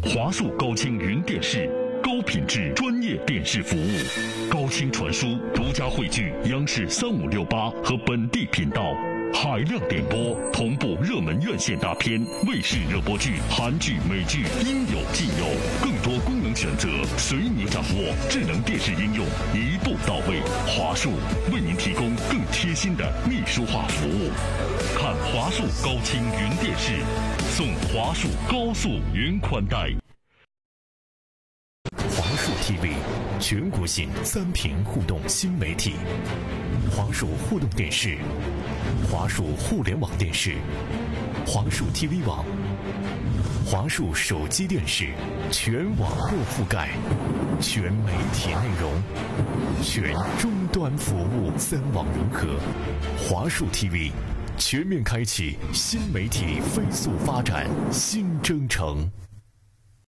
华数高清云电视，高品质专业电视服务，高清传输，独家汇聚央视3568和本地频道，海量点播，同步热门院线大片、卫视热播剧、韩剧、美剧，应有尽有，更多功能选择随你掌握。智能电视应用一步到位，华数为您提供更贴心的秘书化服务。看华数高清云电视，送华数高速云宽带。 华数 TV 全国性3屏互动新媒体，华数互动电视、华数互联网电视、华数 TV 网、华数手机电视，全网络覆盖，全媒体内容，全终端服务，3网融合。华数 TV 全面开启新媒体飞速发展新征程。